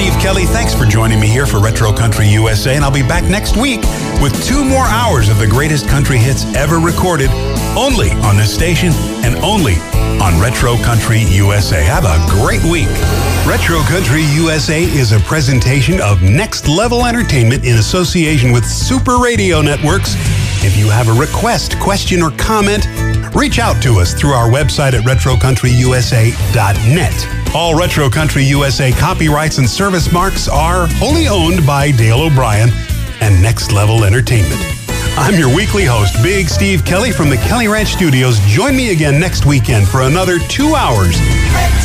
Steve Kelly. Thanks for joining me here for Retro Country USA, and I'll be back next week with 2 more hours of the greatest country hits ever recorded, only on this station and only on Retro Country USA. Have a great week. Retro Country USA is a presentation of Next Level Entertainment in association with Super Radio Networks. If you have a request, question, or comment, reach out to us through our website at retrocountryusa.net. All Retro Country USA copyrights and service marks are wholly owned by Dale O'Brien and Next Level Entertainment. I'm your weekly host, Big Steve Kelly from the Kelly Ranch Studios. Join me again next weekend for another 2 hours